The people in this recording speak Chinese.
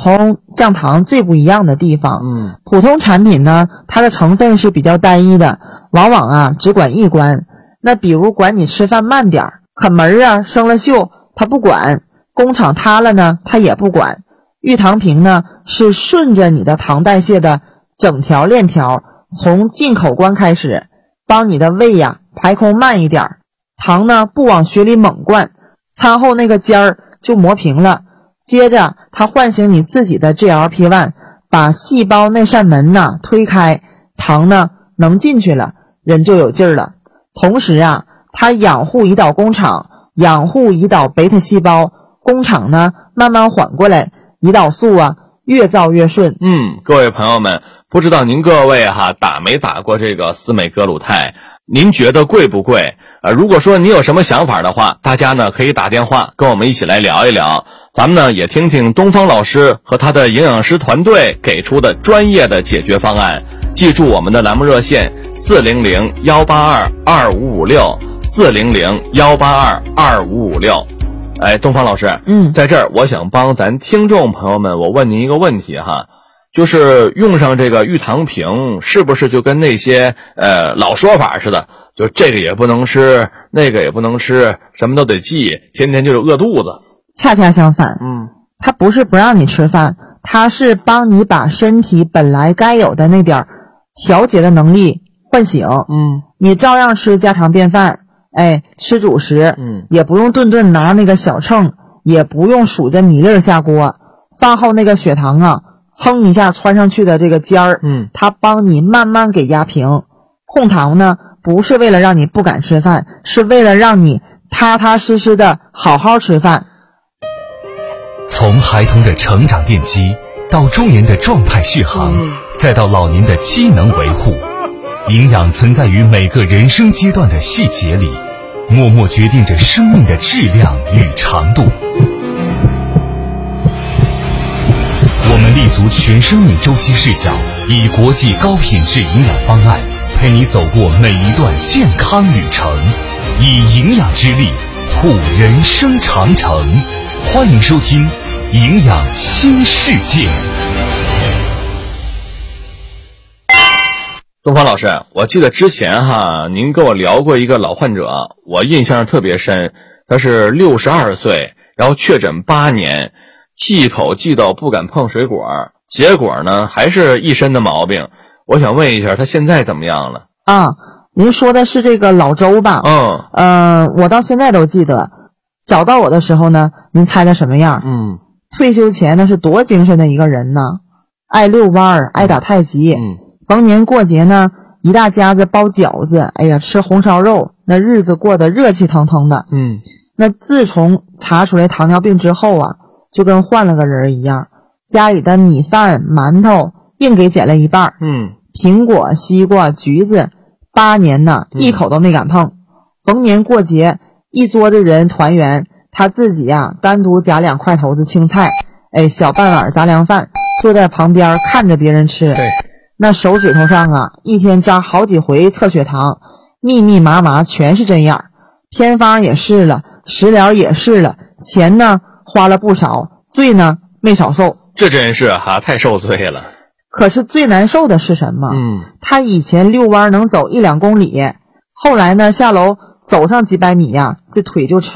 通降糖最不一样的地方。普通产品呢，它的成分是比较单一的，往往只管一关。那比如管你吃饭慢点，啃门生了锈，它不管；工厂塌了呢，它也不管。玉糖平呢，是顺着你的糖代谢的整条链条，从进口关开始，帮你的胃排空慢一点，糖呢不往血里猛灌，餐后那个尖就磨平了。接着它唤醒你自己的 GLP-1， 把细胞那扇门推开，糖呢能进去了，人就有劲儿了。同时它养护胰岛工厂，养护胰岛贝塔细胞，工厂呢慢慢缓过来，胰岛素越造越顺。 各位朋友们，不知道您各位打没打过这个司美格鲁肽？您觉得贵不贵？如果说你有什么想法的话，大家呢可以打电话跟我们一起来聊一聊。咱们呢也听听东方老师和他的营养师团队给出的专业的解决方案。记住我们的栏目热线400-182-2556，400-182-2556。东方老师，在这儿我想帮咱听众朋友们，我问您一个问题就是用上这个玉糖平，是不是就跟那些老说法似的，就这个也不能吃，那个也不能吃，什么都得忌，天天就是饿肚子？ 恰恰相反，它不是不让你吃饭，它是帮你把身体本来该有的那点调节的能力唤醒。你照样吃家常便饭，吃主食，也不用顿顿拿那个小秤，也不用数着米粒下锅。饭后那个血糖蹭一下窜上去的这个尖儿，它帮你慢慢给压平。控糖呢，不是为了让你不敢吃饭，是为了让你踏踏实实的好好吃饭。 从孩童的成长奠基，到中年的状态续航，再到老年的机能维护，营养存在于每个人生阶段的细节里，默默决定着生命的质量与长度。我们立足全生命周期视角，以国际高品质营养方案陪你走过每一段健康旅程，以营养之力护人生长城。欢迎收听营养新世界。 东方老师，我记得之前您跟我聊过一个老患者，我印象特别深。他是62岁，然后确诊8年，忌口忌到不敢碰水果，结果呢还是一身的毛病。我想问一下，他现在怎么样了？ 您说的是这个老周吧？我到现在都记得。找到我的时候呢，您猜他什么样？退休前那是多精神的一个人呢，爱遛弯，爱打太极。逢年过节呢，一大家子包饺子，吃红烧肉，那日子过得热气腾腾的。那自从查出来糖尿病之后就跟换了个人一样，家里的米饭馒头硬给减了一半。苹果西瓜橘子8年呢一口都没敢碰。逢年过节一桌子人团圆，他自己单独夹2块头子青菜，小半碗杂粮饭，坐在旁边看着别人吃。 对， 那手指头上一天扎好几回测血糖，密密麻麻全是针眼。偏方也试了，食疗也试了，钱呢花了不少，罪呢没少受。 这真是太受罪了。 可是最难受的是什么？他以前遛弯能走1-2公里，后来呢下楼走上几百米这腿就